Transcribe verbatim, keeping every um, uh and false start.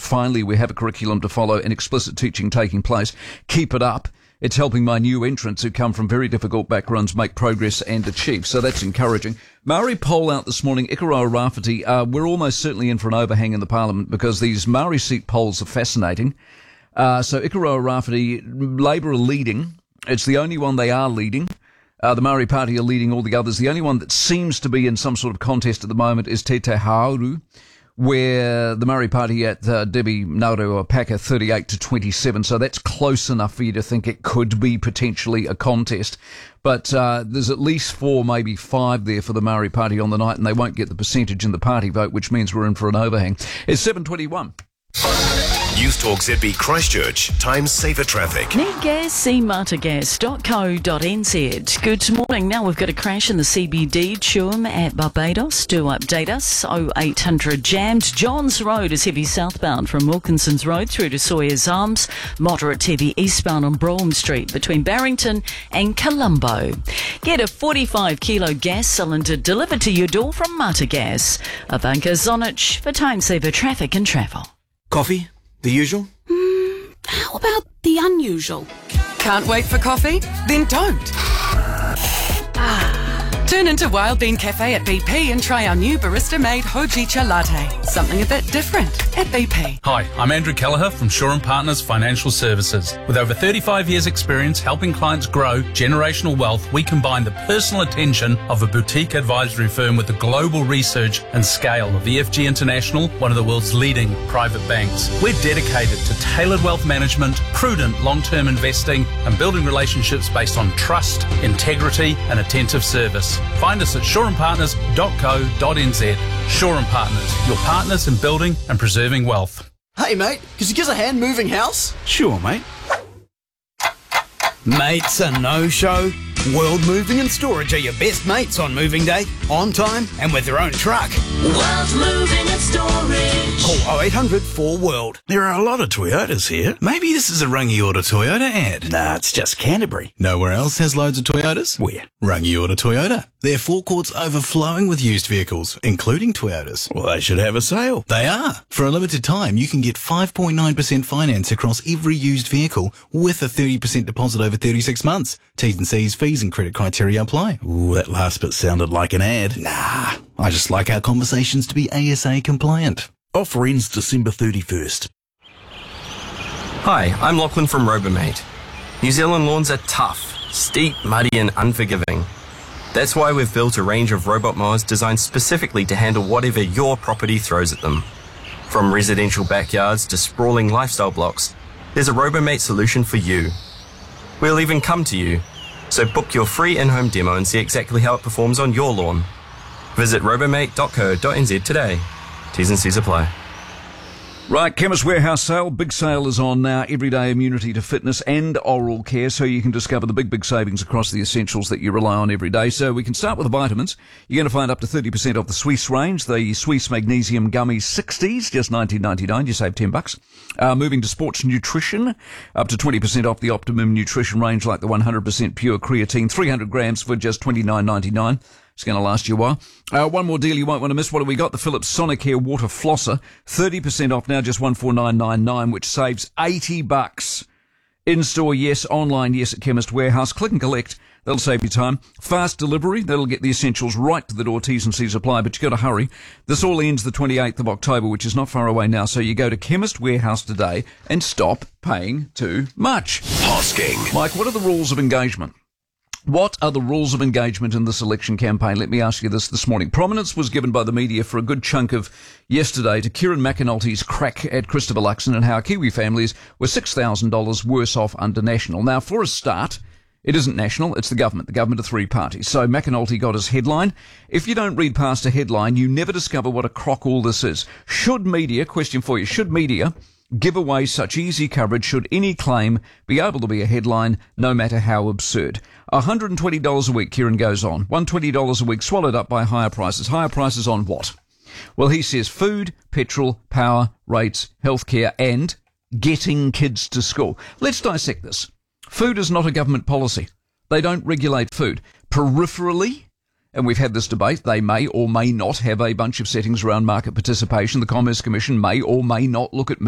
Finally, we have a curriculum to follow and explicit teaching taking place. Keep it up. It's helping my new entrants who come from very difficult backgrounds make progress and achieve. So that's encouraging. Maori poll out this morning, Ikaroa Rafiti. Uh, we're almost certainly in for an overhang in the parliament because these Maori seat polls are fascinating. Uh, so Ikaroa Rafiti, Labour are leading. It's the only one they are leading. Uh, the Maori Party are leading all the others. The only one that seems to be in some sort of contest at the moment is Te Te Hauru, where the Maori Party at uh, Debbie Nauru Paka thirty-eight to twenty-seven. So that's close enough for you to think it could be potentially a contest. But uh, there's at least four, maybe five there for the Maori Party on the night, and they won't get the percentage in the party vote, which means we're in for an overhang. It's seven twenty-one. News Talk Z B Christchurch. Times saver traffic. Need gas? see mata gas dot co dot n z. Good morning. Now we've got a crash in the C B D, Tuam at Barbados. Do update us. oh eight hundred jammed. Johns Road is heavy southbound from Wilkinson's Road through to Sawyer's Arms. Moderate heavy eastbound on Brougham Street between Barrington and Colombo. Get a forty-five kilo gas cylinder delivered to your door from Mata Gas. Ivanka Zonich for Time Saver Traffic and Travel. Coffee? The usual? Hmm, how about the unusual? Can't wait for coffee? Then don't. Turn into Wild Bean Cafe at B P and try our new barista-made Hojicha latte. Something a bit different at B P. Hi, I'm Andrew Kelleher from Shaw and Partners Financial Services. With over thirty-five years experience helping clients grow generational wealth, we combine the personal attention of a boutique advisory firm with the global research and scale of E F G International, one of the world's leading private banks. We're dedicated to tailored wealth management, prudent long-term investing, and building relationships based on trust, integrity, and attentive service. Find us at shaw and partners dot co dot n z. Shaw and Partners, your partners in building and preserving wealth. Hey, mate, could you give us a hand moving house? Sure, mate. Mates a no-show? World Moving and Storage are your best mates on moving day, on time and with their own truck. World Moving and Storage. Call oh eight hundred four world. There are a lot of Toyotas here. Maybe this is a Rangiora Toyota ad. Nah, it's just Canterbury. Nowhere else has loads of Toyotas? Where? Rangiora Toyota. Their forecourt's overflowing with used vehicles, including Toyotas. Well, they should have a sale. They are. For a limited time, you can get five point nine percent finance across every used vehicle with a thirty percent deposit over thirty-six months. T's and C's, fees and credit criteria apply. Ooh, that last bit sounded like an ad. Nah, I just like our conversations to be A S A compliant. Offer ends December thirty-first. Hi, I'm Lachlan from Robomate. New Zealand lawns are tough, steep, muddy and unforgiving. That's why we've built a range of robot mowers designed specifically to handle whatever your property throws at them. From residential backyards to sprawling lifestyle blocks, there's a Robomate solution for you. We'll even come to you. So book your free in-home demo and see exactly how it performs on your lawn. Visit robomate dot co dot n z today. T's and C's apply. Right, Chemist Warehouse sale. Big sale is on now. Everyday immunity to fitness and oral care, so you can discover the big, big savings across the essentials that you rely on every day. So we can start with the vitamins. You're going to find up to thirty percent off the Swiss range. The Swiss Magnesium Gummies sixties, just nineteen ninety-nine. You save ten bucks. Uh, moving to sports nutrition, up to twenty percent off the Optimum Nutrition range, like the one hundred percent pure creatine, three hundred grams for just twenty-nine ninety-nine. It's going to last you a while. Uh, one more deal you won't want to miss. What have we got? The Philips Sonicare Water Flosser. thirty percent off now, just one four nine nine nine, which saves eighty bucks. In-store, yes. Online, yes, at Chemist Warehouse. Click and collect. That'll save you time. Fast delivery. That'll get the essentials right to the door. T's and C's apply, but you got to hurry. This all ends the twenty-eighth of October, which is not far away now. So you go to Chemist Warehouse today and stop paying too much. Hosking. Mike, what are the rules of engagement? What are the rules of engagement in this election campaign? Let me ask you this this morning. Prominence was given by the media for a good chunk of yesterday to Kieran McAnulty's crack at Christopher Luxon and how Kiwi families were six thousand dollars worse off under National. Now, for a start, it isn't National, it's the government, the government of three parties. So McAnulty got his headline. If you don't read past a headline, you never discover what a crock all this is. Should media, question for you, should media give away such easy coverage? Should any claim be able to be a headline, no matter how absurd? one hundred twenty dollars a week, Kieran goes on. one hundred twenty dollars a week swallowed up by higher prices. Higher prices on what? Well, he says food, petrol, power, rates, healthcare, and getting kids to school. Let's dissect this. Food is not a government policy. They don't regulate food. Peripherally, and we've had this debate, they may or may not have a bunch of settings around market participation. The Commerce Commission may or may not look at